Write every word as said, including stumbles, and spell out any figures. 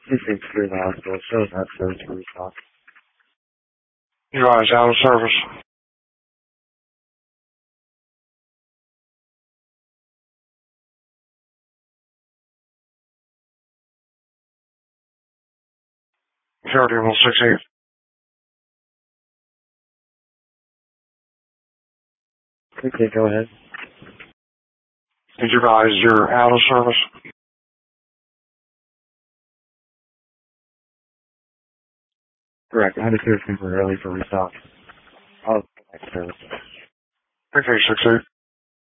This is through the hospital. It shows not service for restock. You guys out of service. Charity one six eight. Okay, go ahead. Did you guys, you're out of service? Correct. I had to clear temporarily for restock. Oh, service. Okay, six eight.